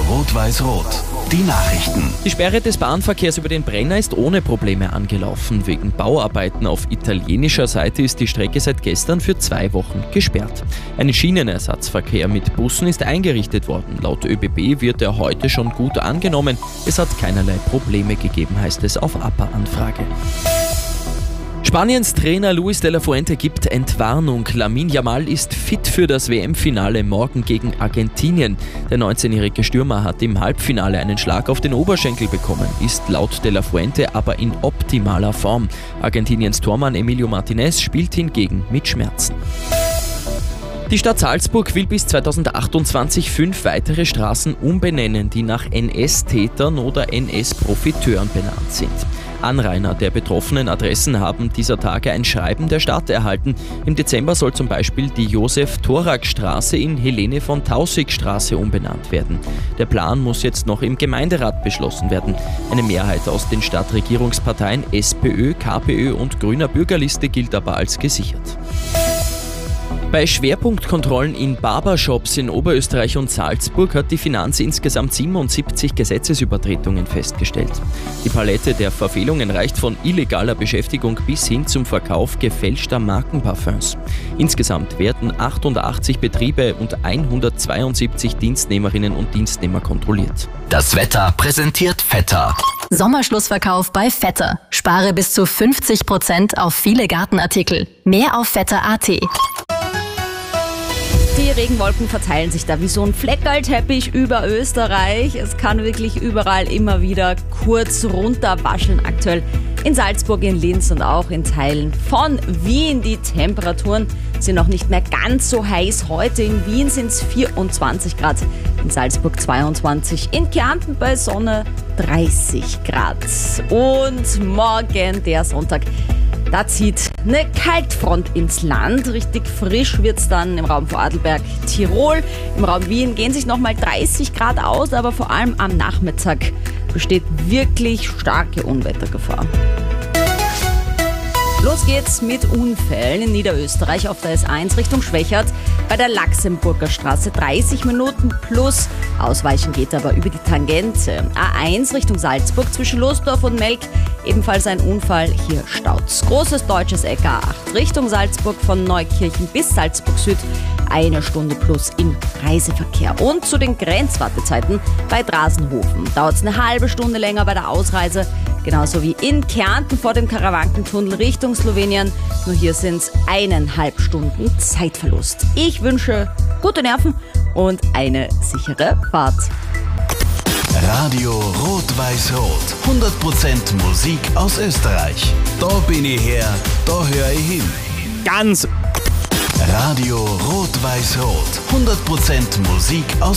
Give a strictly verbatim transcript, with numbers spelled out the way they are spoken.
Rot-Weiß-Rot. Die Nachrichten. Die Sperre des Bahnverkehrs über den Brenner ist ohne Probleme angelaufen. Wegen Bauarbeiten auf italienischer Seite ist die Strecke seit gestern für zwei Wochen gesperrt. Ein Schienenersatzverkehr mit Bussen ist eingerichtet worden. Laut ÖBB wird er heute schon gut angenommen. Es hat keinerlei Probleme gegeben, heißt es auf A P A-Anfrage. Spaniens Trainer Luis de la Fuente gibt Entwarnung. Lamine Yamal ist fit für das W M-Finale morgen gegen Argentinien. Der neunzehnjährige Stürmer hat im Halbfinale einen Schlag auf den Oberschenkel bekommen, ist laut de la Fuente aber in optimaler Form. Argentiniens Tormann Emilio Martinez spielt hingegen mit Schmerzen. Die Stadt Salzburg will bis zweitausendachtundzwanzig fünf weitere Straßen umbenennen, die nach N S-Tätern oder N S-Profiteuren benannt sind. Anrainer der betroffenen Adressen haben dieser Tage ein Schreiben der Stadt erhalten. Im Dezember soll zum Beispiel die Josef-Thorak-Straße in Helene von Taussig-Straße umbenannt werden. Der Plan muss jetzt noch im Gemeinderat beschlossen werden. Eine Mehrheit aus den Stadtregierungsparteien SPÖ, KPÖ und Grüner Bürgerliste gilt aber als gesichert. Bei Schwerpunktkontrollen in Barbershops in Oberösterreich und Salzburg hat die Finanz insgesamt siebenundsiebzig Gesetzesübertretungen festgestellt. Die Palette der Verfehlungen reicht von illegaler Beschäftigung bis hin zum Verkauf gefälschter Markenparfums. Insgesamt werden achtundachtzig Betriebe und hundertzweiundsiebzig Dienstnehmerinnen und Dienstnehmer kontrolliert. Das Wetter präsentiert Vetter. Sommerschlussverkauf bei Vetter. Spare bis zu fünfzig Prozent auf viele Gartenartikel. Mehr auf vetter punkt a t. Die Regenwolken verteilen sich da wie so ein Fleckerlteppich über Österreich. Es kann wirklich überall immer wieder kurz runterwascheln aktuell. In Salzburg, in Linz und auch in Teilen von Wien. Die Temperaturen sind noch nicht mehr ganz so heiß. Heute in Wien sind es vierundzwanzig Grad, in Salzburg zweiundzwanzig, in Kärnten bei Sonne dreißig Grad. Und morgen, der Sonntag, da zieht eine Kaltfront ins Land. Richtig frisch wird es dann im Raum Vorarlberg, Tirol. Im Raum Wien gehen sich nochmal dreißig Grad aus, aber vor allem am Nachmittag besteht wirklich starke Unwettergefahr. Los geht's mit Unfällen in Niederösterreich auf der S eins Richtung Schwächert bei der Laxemburger Straße. dreißig Minuten plus. Ausweichen geht aber über die Tangente. A eins Richtung Salzburg zwischen Losdorf und Melk. Ebenfalls ein Unfall. Hier staut's. Großes deutsches Eck A acht Richtung Salzburg von Neukirchen bis Salzburg Süd. Eine Stunde plus im Reiseverkehr. Und zu den Grenzwartezeiten bei Drasenhofen. Dauert's eine halbe Stunde länger bei der Ausreise. Genauso wie in Kärnten vor dem Karawankentunnel Richtung Slowenien. Nur hier sind es eineinhalb Stunden Zeitverlust. Ich wünsche gute Nerven und eine sichere Fahrt. Radio Rot-Weiß-Rot. hundert Prozent Musik aus Österreich. Da bin ich her, da höre ich hin. Ganz Radio Rot-Weiß-Rot. hundert Prozent Musik aus